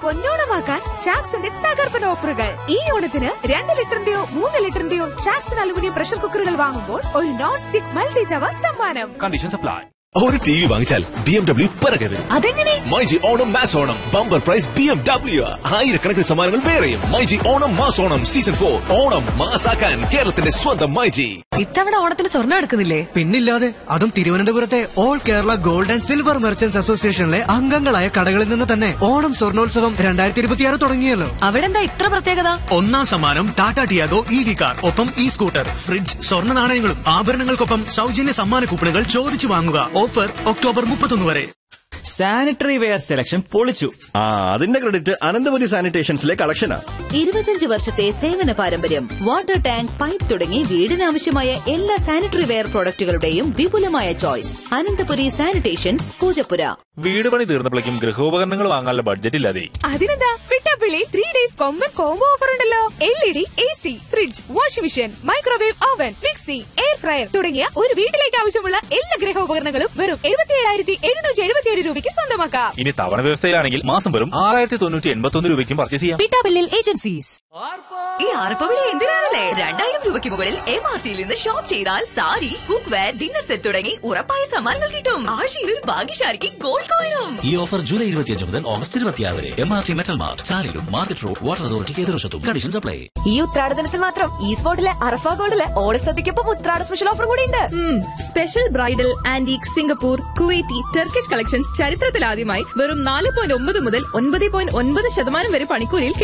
പൊന്നോണമാക്കാൻ ചാക്സിന്റെ തകർപ്പൻ ഓഫറുകൾ. ഈ ഓണത്തിന് 2 ലിറ്ററിന്റെയോ 3 ലിറ്ററിന്റെയോ ചാക്സൺ അലുമിനിയം പ്രഷർ കുക്കറുകൾ വാങ്ങുമ്പോൾ ഒരു നോൺ സ്റ്റിക് മൾട്ടി തവ സമ്മാനം. Conditions apply. ഒരു ടി വി വാങ്ങിച്ചാൽ BMW പിറകെ വരും. അതെങ്ങനെ? MyG Onam mass Onam bumper prize BMW. ആയിരക്കണക്കിന് സമ്മാനങ്ങൾ വേറെയും. മൈജി ഓണം മാസ് ഓണം സീസൺ 4 ഓണം മാസാക്കാൻ കേരളത്തിന്റെ സ്വന്തം മൈജി. ഇത്തവണ ഓണത്തിന് സ്വർണ്ണം എടുക്കുന്നില്ലേ? പിന്നില്ലാതെ, അതും തിരുവനന്തപുരത്തെ all Kerala gold and silver merchants അസോസിയേഷനിലെ അംഗങ്ങളായ കടകളിൽ നിന്ന് തന്നെ ഓണം സ്വർണോത്സവം 2026 തുടങ്ങിയല്ലോ. അവിടെ എന്താ ഇത്ര പ്രത്യേകത? 1ാം സമ്മാനം ടാറ്റ ടിയാഗോ EV കാർ, ഒപ്പം സ്കൂട്ടർ, ഫ്രിഡ്ജ്, സ്വർണ്ണ നാണയങ്ങളും ആഭരണങ്ങൾക്കൊപ്പം സൗജന്യ സമ്മാന കൂപ്പണുകൾ ചോദിച്ചു വാങ്ങുക. ഓഫർ ഒക്ടോബർ 31 വരെ. സാനിറ്ററി വെയർ സെലക്ഷൻ പൊളിച്ചു. അതിന്റെ ക്രെഡിറ്റ് അനന്തപുരി സാനിറ്റേഷൻസിലെ കളക്ഷനാ. 25 വർഷത്തെ സേവന പാരമ്പര്യം. വാട്ടർ ടാങ്ക്, പൈപ്പ് തുടങ്ങി വീടിനാവശ്യമായ എല്ലാ സാനിറ്ററി വെയർ പ്രോഡക്റ്റുകളുടെയും വിപുലമായ ചോയ്സ്. അനന്തപുരി സാനിറ്റേഷൻസ്, പൂജപ്പുര. വീട് പണി തീർന്നപ്പോഴേക്കും ഗൃഹോപകരണങ്ങൾ വാങ്ങാനുള്ള ബഡ്ജറ്റ് ഇല്ലാതെ. അതിനെന്താ, വിട്ടാപ്പിള്ളി 3 days കൊമ്പൻ കോംബോ ഓഫർ ഉണ്ടല്ലോ. LED, AC, fridge, washing machine, microwave oven, mixie, air fryer തുടങ്ങിയ ഒരു വീട്ടിലേക്ക് ആവശ്യമുള്ള എല്ലാ ഗൃഹോപകരണങ്ങളും വെറും 77,777 രൂപയ്ക്ക് സ്വന്തമാക്കാം. ഇനി തവണ വ്യവസ്ഥയിലാണെങ്കിൽ മാസം വെറും 6,981 രൂപയ്ക്കും പർച്ചേസ് ചെയ്യാം. വിട്ടാപ്പിള്ളിൽ ഏജൻസീസ്. ഈ ആർപ്പവിളി എന്തിനാണല്ലേ? 2000 രൂപയ്ക്ക് മുകളിൽ MRTയിൽ നിന്ന് ഷോപ്പ് ചെയ്താൽ sari, cook wear, dinner set തുടങ്ങി ഉറപ്പായ സമ്മാനങ്ങൾ കിട്ടും. ആഴ്ചയിൽ ഒരു ഭാഗ്യശാലിക്ക് ഗോൾഡ് കോയിനും. ഈ ഓഫർ ജൂലൈ 25 മുതൽ ഓഗസ്റ്റ് 26 വരെ. MRT metal mart, ചാലിലും market road, water അതോറിറ്റിക്ക് എതിർവശത്തും. Conditions apply. ഈ ഉത്രാടദിനത്തിൽ മാത്രം ഈ സ്പോട്ടിലെ അറഫ ഗോൾഡിലെ ഓണസദ്യക്കൊപ്പം ഉത്രാട സ്പെഷ്യൽ ഓഫർ കൂടി ഉണ്ട്. Special bridal, antique, Singapore, Kuwaiti, Turkish collections ചരിത്രത്തിലാദ്യമായി വെറും 4.9 മുതൽ 9.9% വരെ പണിക്കൂലിയിൽ